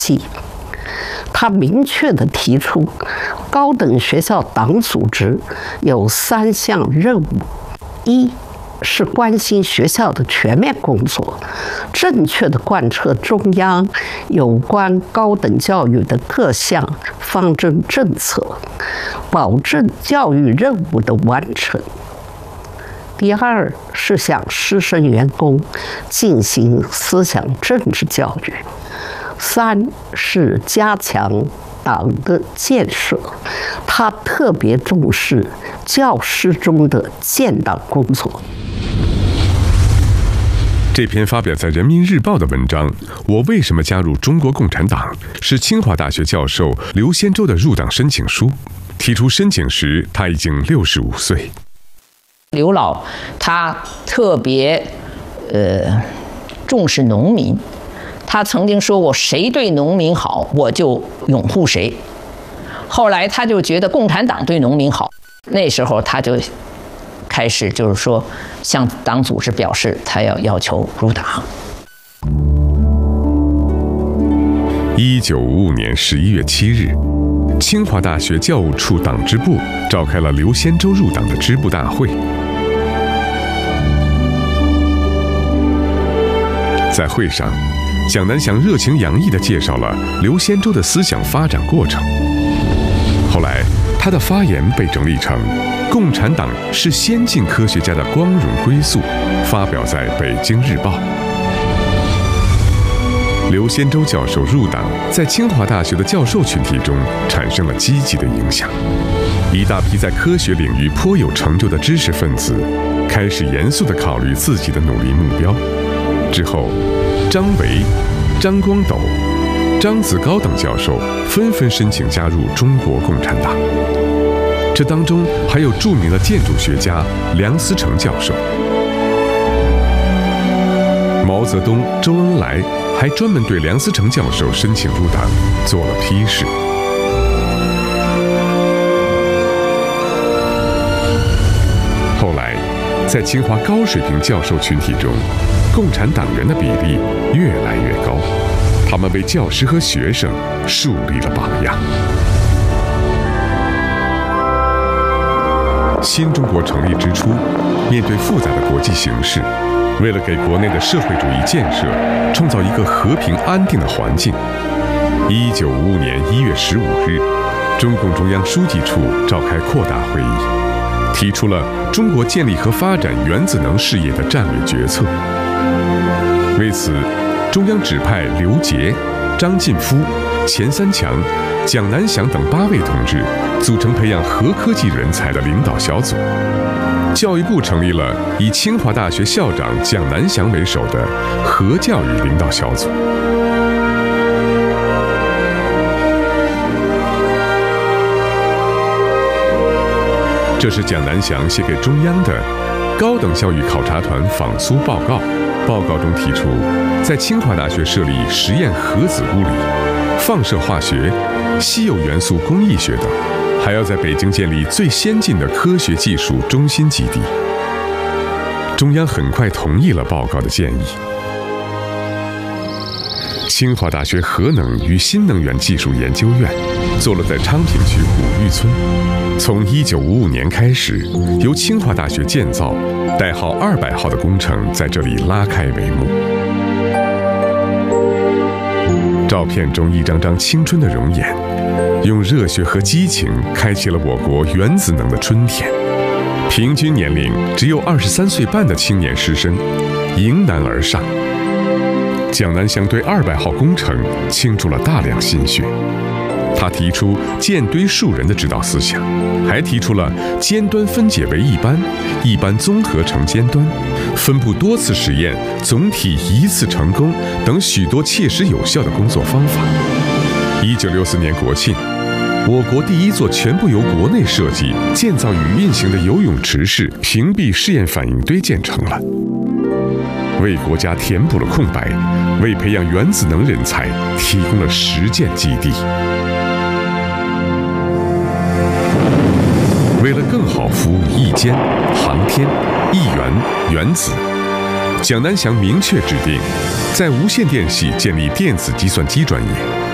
计。他明确地提出，高等学校党组织有3项任务：一是关心学校的全面工作，正确地贯彻中央有关高等教育的各项方针政策，保证教育任务的完成。第二是向师生员工进行思想政治教育。3是加强党的建设，他特别重视教师中的建党工作。 这篇发表在《人民日报》的文章《我为什么加入中国共产党》是清华大学教授刘先洲的入党申请书。提出申请时，他已经65岁。 刘老他特别重视农民，他曾经说过，谁对农民好，我就拥护谁。后来他就觉得共产党对农民好，那时候他就开始就是说向党组织表示他要求入党。 1955年11月7日，清华大学教务处党支部召开了刘先洲入党的支部大会。在会上，蒋南翔热情洋溢地介绍了刘先洲的思想发展过程。后来，他的发言被整理成《共产党是先进科学家的光荣归宿》，发表在《北京日报》。刘先洲教授入党，在清华大学的教授群体中产生了积极的影响。一大批在科学领域颇有成就的知识分子，开始严肃地考虑自己的努力目标。之后，张维、张光斗、张子高等教授纷纷申请加入中国共产党。这当中还有著名的建筑学家梁思成教授。毛泽东、周恩来还专门对梁思成教授申请入党做了批示。后来，在清华高水平教授群体中，共产党员的比例越来越高，他们为教师和学生树立了榜样。新中国成立之初，面对复杂的国际形势，为了给国内的社会主义建设创造一个和平安定的环境，1955年1月15日，中共中央书记处召开扩大会议，提出了中国建立和发展原子能事业的战略决策。为此，中央指派刘捷、张晋夫、钱三强、蒋南翔等8位同志组成培养核科技人才的领导小组。教育部成立了以清华大学校长蒋南翔为首的核教育领导小组。这是蒋南翔写给中央的高等教育考察团访苏报告。报告中提出，在清华大学设立实验核子物理、放射化学、稀有元素工艺学等，还要在北京建立最先进的科学技术中心基地。中央很快同意了报告的建议。清华大学核能与新能源技术研究院坐落在昌平区古峪村，从1955年开始，由清华大学建造代号200号的工程在这里拉开帷幕。照片中一张张青春的容颜，用热血和激情开启了我国原子能的春天。平均年龄只有23岁半的青年师生迎难而上。蒋南翔对200号工程倾注了大量心血。他提出舰堆树人的指导思想，还提出了尖端分解为一般，一般综合成尖端，分布多次实验，总体一次成功等许多切实有效的工作方法。1964年国庆，我国第一座全部由国内设计、建造与运行的游泳池式屏蔽试验反应堆建成了，为国家填补了空白，为培养原子能人才提供了实践基地。为了更好服务一间、航天、一元、原子，蒋南翔明确指定，在无线电系建立电子计算机专业。